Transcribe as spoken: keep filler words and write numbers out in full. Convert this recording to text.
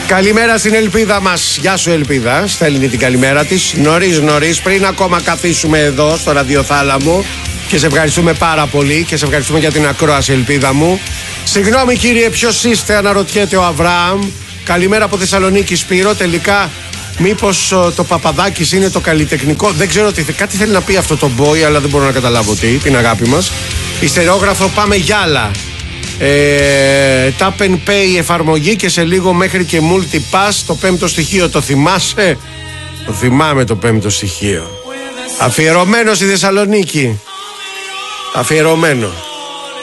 Καλημέρα στην Ελπίδα μας. Γεια σου Ελπίδα, στέλνει την καλημέρα της νωρίς νωρίς, πριν ακόμα καθίσουμε εδώ στο ραδιοθάλαμο. Και σε ευχαριστούμε πάρα πολύ και σε ευχαριστούμε για την ακρόαση, Ελπίδα μου. Συγγνώμη κύριε, ποιος είστε, αναρωτιέται ο Αβραάμ. Καλημέρα από Θεσσαλονίκη, Σπύρο. Τελικά μήπως uh, το Παπαδάκης είναι το καλλιτεχνικό? Δεν ξέρω τι, κάτι θέλει να πει αυτό το boy, αλλά δεν μπορώ να καταλάβω τι, την αγάπη μας. Ιστερόγραφο, πάμε γυάλα. Ε, Tap and Pay εφαρμογή και σε λίγο μέχρι και Multipass. Το πέμπτο στοιχείο το θυμάσαι? Το θυμάμαι το πέμπτο στοιχείο. Αφιερωμένο στη Θεσσαλονίκη. Αφιερωμένο.